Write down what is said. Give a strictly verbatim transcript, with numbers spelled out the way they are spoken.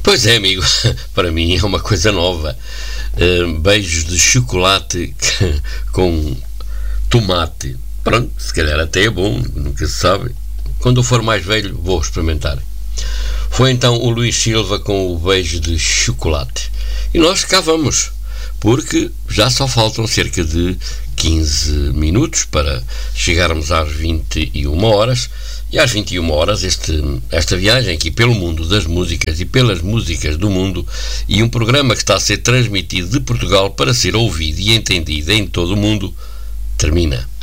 Pois é, amigo, para mim é uma coisa nova. Uh, beijos de chocolate com tomate. Pronto, se calhar até é bom, nunca se sabe. Quando eu for mais velho, vou experimentar. Foi então o Luís Silva com o beijo de chocolate. E nós cá vamos, porque já só faltam cerca de quinze minutos para chegarmos às vinte e uma horas. E às vinte e uma horas este, esta viagem aqui pelo mundo das músicas e pelas músicas do mundo, e um programa que está a ser transmitido de Portugal para ser ouvido e entendido em todo o mundo, termina.